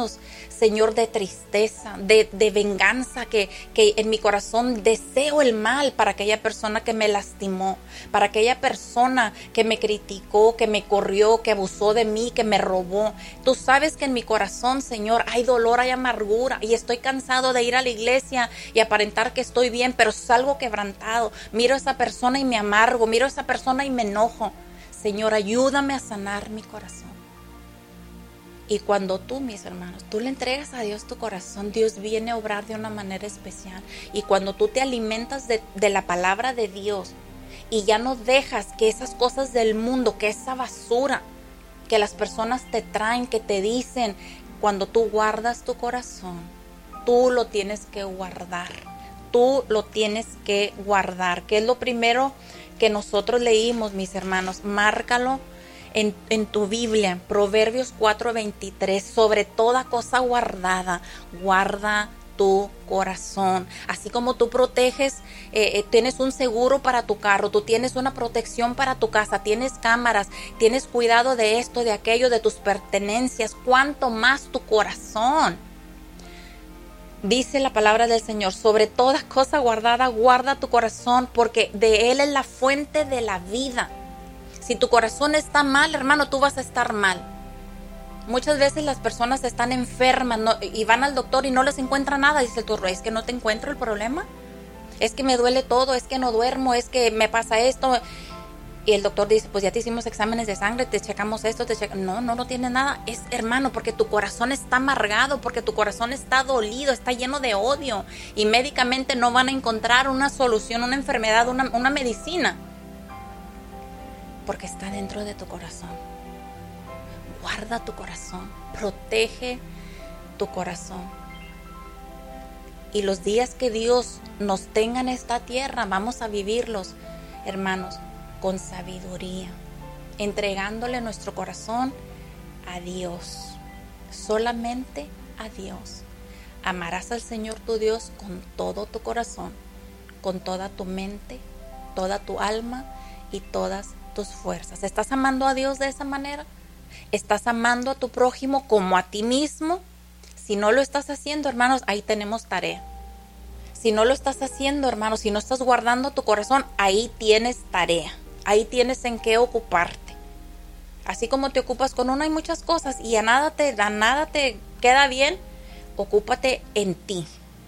años, Señor, de tristeza, de venganza, que en mi corazón deseo el mal para aquella persona que me lastimó, para aquella persona que me criticó, que me corrió, que abusó de mí, que me robó. Tú sabes que en mi corazón, Señor, hay dolor, hay amargura, y estoy cansado de ir a la iglesia y aparentar que estoy bien, pero salgo quebrantado. Miro a esa persona y me amargo, miro a esa persona y me enojo. Señor, ayúdame a sanar mi corazón. Y cuando tú, mis hermanos, tú le entregas a Dios tu corazón, Dios viene a obrar de una manera especial. Y cuando tú te alimentas de la palabra de Dios y ya no dejas que esas cosas del mundo, que esa basura que las personas te traen, que te dicen, cuando tú guardas tu corazón, tú lo tienes que guardar. Tú lo tienes que guardar. ¿Qué es lo primero que nosotros leímos, mis hermanos? Márcalo en tu Biblia, Proverbios 4:23, sobre toda cosa guardada, guarda tu corazón. Así como tú proteges, tienes un seguro para tu carro, tú tienes una protección para tu casa, tienes cámaras, tienes cuidado de esto, de aquello, de tus pertenencias, cuánto más tu corazón. Dice la palabra del Señor, sobre toda cosa guardada, guarda tu corazón, porque de él es la fuente de la vida. Si tu corazón está mal, hermano, tú vas a estar mal. Muchas veces las personas están enfermas y van al doctor y no les encuentra nada. Dice el doctor, ¿es que no te encuentro el problema? Es que me duele todo, es que no duermo, es que me pasa esto. Y el doctor dice, pues ya te hicimos exámenes de sangre, te checamos esto, no tiene nada. Es, hermano, porque tu corazón está amargado, porque tu corazón está dolido, está lleno de odio. Y médicamente no van a encontrar una solución, una enfermedad, una medicina. Porque está dentro de tu corazón. Guarda tu corazón, protege tu corazón. Y los días que Dios nos tenga en esta tierra, vamos a vivirlos, hermanos, con sabiduría, entregándole nuestro corazón a Dios, solamente a Dios. Amarás al Señor tu Dios con todo tu corazón, con toda tu mente, toda tu alma y todas tus fuerzas. ¿Estás amando a Dios de esa manera? ¿Estás amando a tu prójimo como a ti mismo? Si no lo estás haciendo, hermanos, ahí tenemos tarea. Si no lo estás haciendo, hermanos, si no estás guardando tu corazón, ahí tienes tarea. Ahí tienes en qué ocuparte. Así como te ocupas con una, hay muchas cosas y a nada te queda bien. Ocúpate en ti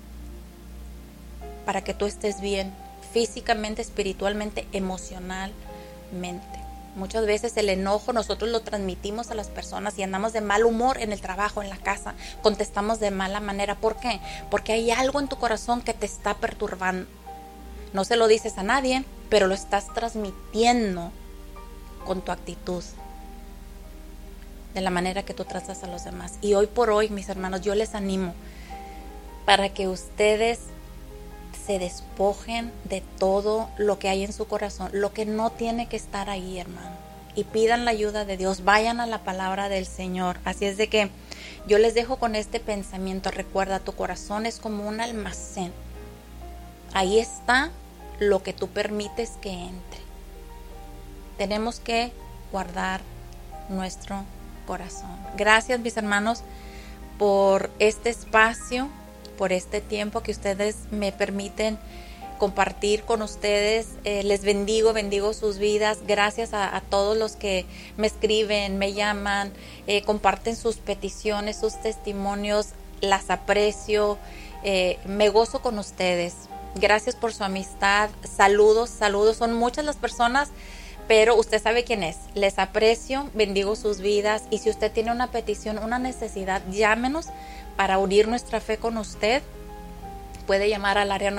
para que tú estés bien físicamente, espiritualmente, emocionalmente. Muchas veces el enojo nosotros lo transmitimos a las personas y andamos de mal humor en el trabajo, en la casa, contestamos de mala manera. ¿Por qué? Porque hay algo en tu corazón que te está perturbando. No se lo dices a nadie, pero lo estás transmitiendo con tu actitud, de la manera que tú tratas a los demás. Y hoy por hoy, mis hermanos, yo les animo para que ustedes se despojen de todo lo que hay en su corazón, lo que no tiene que estar ahí, hermano, y pidan la ayuda de Dios, vayan a la palabra del Señor. Así es de que yo les dejo con este pensamiento. Recuerda, tu corazón es como un almacén, ahí está lo que tú permites que entre. Tenemos que guardar nuestro corazón. Gracias, mis hermanos, por este espacio, por este tiempo que ustedes me permiten compartir con ustedes. Les bendigo sus vidas. Gracias a todos los que me escriben, me llaman, comparten sus peticiones, sus testimonios. Las aprecio, me gozo con ustedes. Gracias por su amistad. Saludos. Son muchas las personas, pero usted sabe quién es. Les aprecio, bendigo sus vidas. Y si usted tiene una petición, una necesidad, llámenos para unir nuestra fe con usted. Puede llamar al área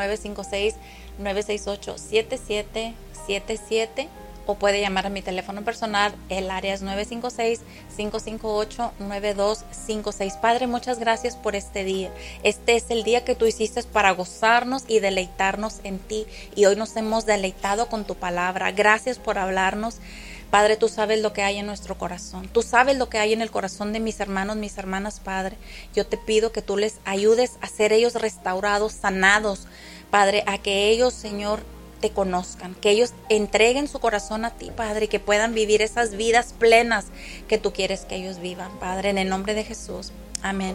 956-968-7777 o puede llamar a mi teléfono personal. El área es 956-558-9256. Padre, muchas gracias por este día. Este es el día que tú hiciste para gozarnos y deleitarnos en ti. Y hoy nos hemos deleitado con tu palabra. Gracias por hablarnos. Padre, tú sabes lo que hay en nuestro corazón. Tú sabes lo que hay en el corazón de mis hermanos, mis hermanas, Padre. Yo te pido que tú les ayudes a ser ellos restaurados, sanados, Padre, a que ellos, Señor, te conozcan, que ellos entreguen su corazón a ti, Padre, y que puedan vivir esas vidas plenas que tú quieres que ellos vivan, Padre, en el nombre de Jesús. Amén.